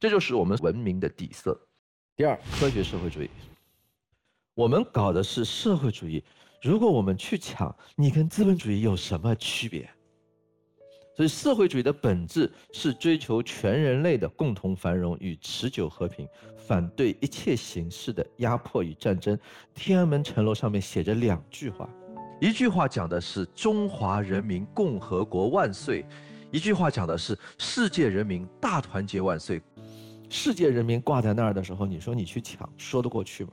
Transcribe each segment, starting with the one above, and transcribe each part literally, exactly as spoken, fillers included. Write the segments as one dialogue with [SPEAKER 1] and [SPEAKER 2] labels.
[SPEAKER 1] 这就是我们文明的底色。第二，科学社会主义，我们搞的是社会主义，如果我们去抢，你跟资本主义有什么区别？所以社会主义的本质是追求全人类的共同繁荣与持久和平，反对一切形式的压迫与战争。天安门城楼上面写着两句话，一句话讲的是中华人民共和国万岁，一句话讲的是世界人民大团结万岁。世界人民挂在那儿的时候，你说你去抢，说得过去吗？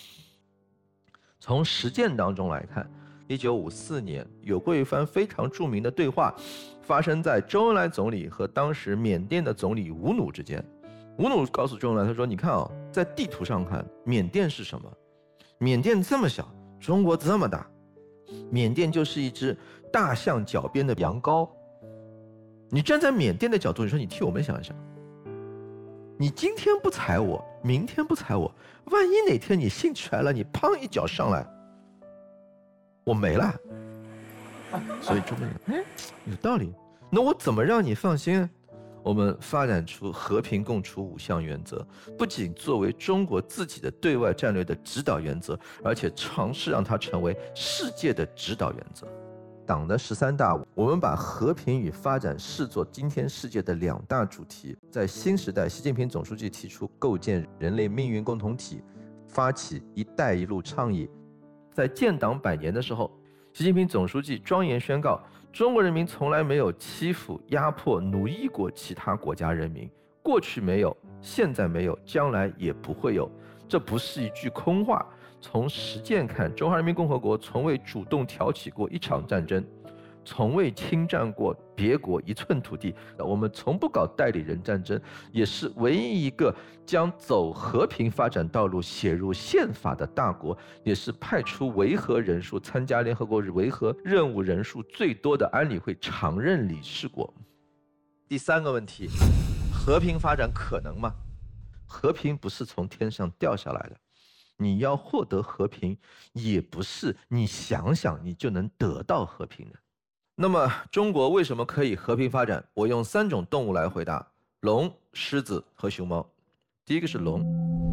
[SPEAKER 1] 从实践当中来看，一九五四年有过一番非常著名的对话，发生在周恩来总理和当时缅甸的总理吴努之间。吴努告诉周恩来，他说：“你看啊、哦，在地图上看，缅甸是什么？缅甸这么小，中国这么大，缅甸就是一只大象脚边的羊羔。你站在缅甸的角度，你说你替我们想一想，你今天不踩我，明天不踩我，万一哪天你兴起来了，你砰一脚上来，我没了。所以中国人，哎，有道理。那我怎么让你放心？我们发展出和平共处五项原则，不仅作为中国自己的对外战略的指导原则，而且尝试让它成为世界的指导原则。党的十三大，我们把和平与发展视作今天世界的两大主题。在新时代，习近平总书记提出构建人类命运共同体，发起“一带一路”倡议。在建党百年的时候，习近平总书记庄严宣告，中国人民从来没有欺负、压迫、奴役过其他国家人民，过去没有，现在没有，将来也不会有。这不是一句空话。从实践看，中华人民共和国从未主动挑起过一场战争，从未侵占过别国一寸土地。我们从不搞代理人战争，也是唯一一个将走和平发展道路写入宪法的大国，也是派出维和人数参加联合国维和任务人数最多的安理会常任理事国。第三个问题，和平发展可能吗？和平不是从天上掉下来的。你要获得和平，也不是你想想你就能得到和平的。那么中国为什么可以和平发展？我用三种动物来回答：龙、狮子和熊猫。第一个是龙，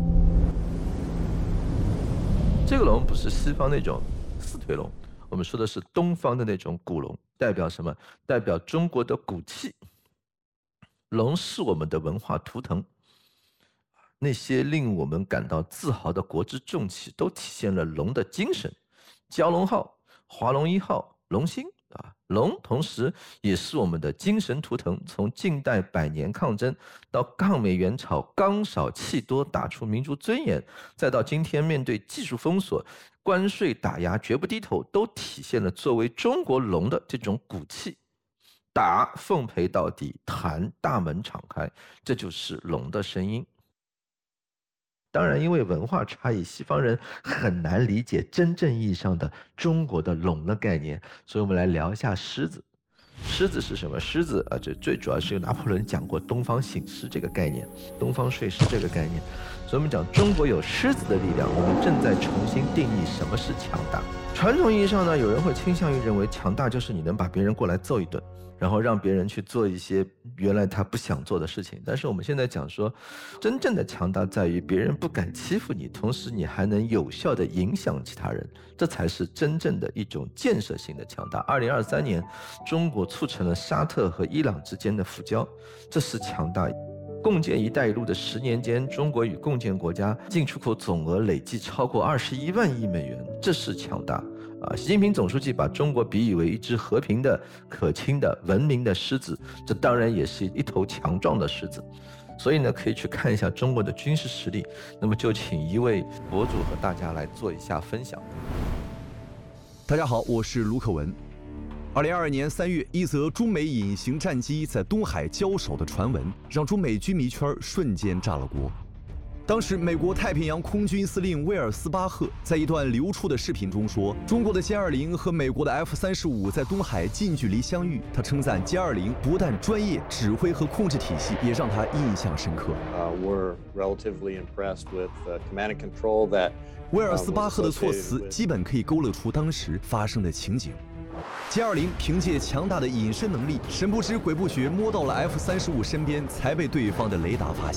[SPEAKER 1] 这个龙不是西方那种四腿龙，我们说的是东方的那种古龙，代表什么？代表中国的骨气。龙是我们的文化图腾。那些令我们感到自豪的国之重器，都体现了龙的精神。蛟龙号、华龙一号、龙星啊，龙同时也是我们的精神图腾。从近代百年抗争，到抗美援朝刚少气多打出民族尊严，再到今天面对技术封锁、关税打压绝不低头，都体现了作为中国龙的这种骨气。打奉陪到底，谈大门敞开，这就是龙的声音。当然，因为文化差异，西方人很难理解真正意义上的中国的龙的概念，所以我们来聊一下狮子。狮子是什么？狮子啊，这最主要是由拿破仑讲过东方醒狮这个概念，东方睡狮这个概念。所以我们讲中国有狮子的力量，我们正在重新定义什么是强大。传统意义上呢，有人会倾向于认为强大就是你能把别人过来揍一顿，然后让别人去做一些原来他不想做的事情。但是我们现在讲说，真正的强大在于别人不敢欺负你，同时你还能有效地影响其他人，这才是真正的一种建设性的强大。二零二三年，中国促成了沙特和伊朗之间的复交，这是强大。共建“一带一路”的十年间，中国与共建国家进出口总额累计超过二十一万亿美元，这是强大。啊，习近平总书记把中国比喻为一只和平的、可亲的、文明的狮子，这当然也是一头强壮的狮子。所以呢，可以去看一下中国的军事实力。那么就请一位博主和大家来做一下分享。
[SPEAKER 2] 大家好，我是卢克文。二零二二年三月，一则中美隐形战机在东海交手的传闻，让中美军迷圈瞬间炸了锅。当时，美国太平洋空军司令威尔斯巴赫在一段流出的视频中说，中国的歼二零和美国的 F 三十五在东海近距离相遇。他称赞歼二零不但专业，指挥和控制体系也让他印象深刻。
[SPEAKER 3] Uh, we're relatively impressed with uh, command and control that.
[SPEAKER 2] 威尔斯巴赫的措辞基本可以勾勒出当时发生的情景。歼二零凭借强大的隐身能力，神不知鬼不觉摸到了 F 三十五身边，才被对方的雷达发现。